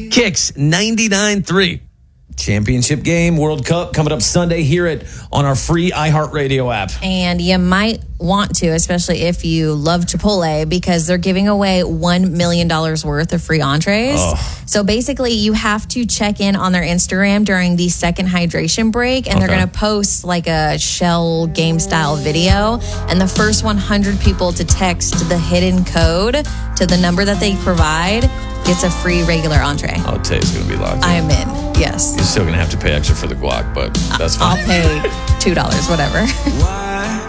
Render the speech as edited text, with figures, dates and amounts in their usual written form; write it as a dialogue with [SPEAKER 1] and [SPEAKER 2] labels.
[SPEAKER 1] Kicks 99.3. Championship game, World Cup, coming up Sunday. Hear it on our free iHeartRadio app.
[SPEAKER 2] And you might want to, especially if you love Chipotle, because they're giving away $1 million worth of free entrees.
[SPEAKER 1] Oh.
[SPEAKER 2] So basically, you have to check in on their Instagram during the second hydration break, and they're going to post like a Shell game style video. And the first 100 people to text the hidden code to the number that they provide gets a free regular entree.
[SPEAKER 1] Oh, today's going to be locked in.
[SPEAKER 2] I am in, yes.
[SPEAKER 1] You're still going to have to pay extra for the guac, but that's fine.
[SPEAKER 2] I'll pay $2, whatever.